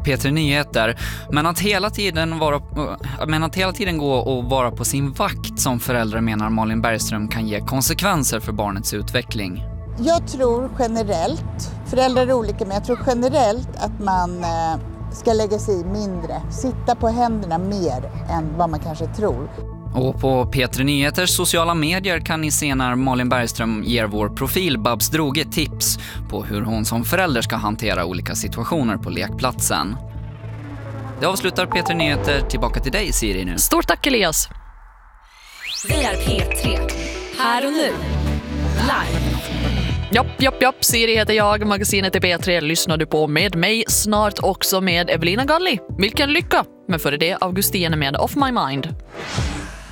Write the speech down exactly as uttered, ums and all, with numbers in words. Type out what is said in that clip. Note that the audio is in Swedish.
P tre Nyheter. Men att hela tiden vara, men att hela tiden gå och vara på sin vakt som föräldrar menar Malin Bergström kan ge konsekvenser för barnets utveckling. Jag tror generellt, föräldrar är olika, men jag tror generellt att man ska lägga sig i mindre. Sitta på händerna mer än vad man kanske tror. Och på P tre Nyheters sociala medier kan ni se när Malin Bergström ger vår profil Babs Droge tips på hur hon som förälder ska hantera olika situationer på lekplatsen. Det avslutar P tre Nyheter. Tillbaka till dig, Siri, nu. Stort tack, Elias. Vi är P tre. Här och nu. Live. Japp, japp, japp. Siri heter jag. Magasinet är P tre. Lyssnar du på med mig. Snart också med Evelina Galli. Vilken lycka. Men före det Augustine med Off My Mind.